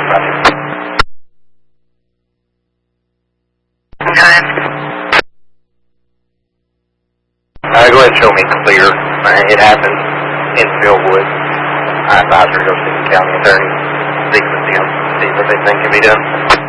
Go ahead and show me clear. It happened in Philwood. I advise her to go see the county attorney, speak with them, see what they think can be done.